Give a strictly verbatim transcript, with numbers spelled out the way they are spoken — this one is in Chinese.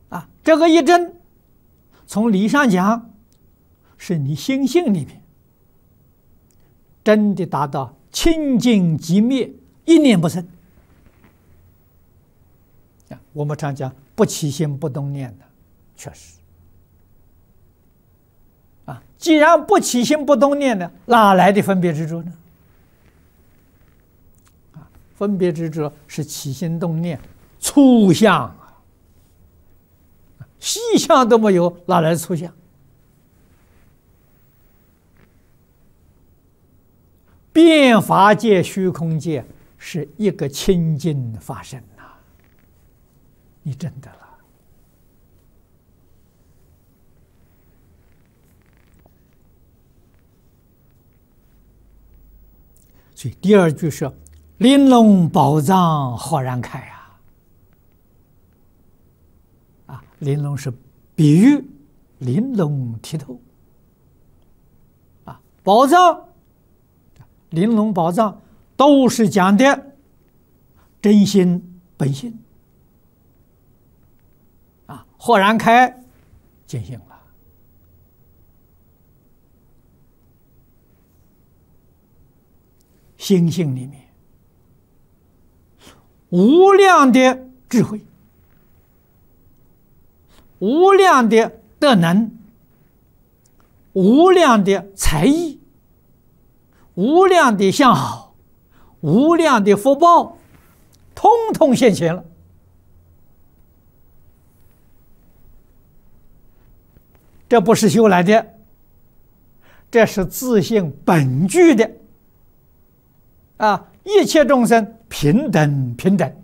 啊，这个一真，从理上讲，是你心性里面真的达到清净寂灭，一念不生。啊，我们常讲不起心不动念的，确实。啊，既然不起心不动念呢，哪来的分别执着呢？啊，分别执着是起心动念粗相啊，细相都没有，哪来的粗相？变法界、虚空界是一个清净法身呐、啊，你真的了。所以第二句是“玲珑宝藏豁然开”啊，啊，玲珑是比喻玲珑剔透，啊，宝藏。玲珑宝藏都是讲的真心本性啊，豁然开见性了。心性里面无量的智慧，无量的德能，无量的才艺，无量的相好，无量的福报，通通现前了。这不是修来的，这是自性本具的。啊，一切众生平等平等，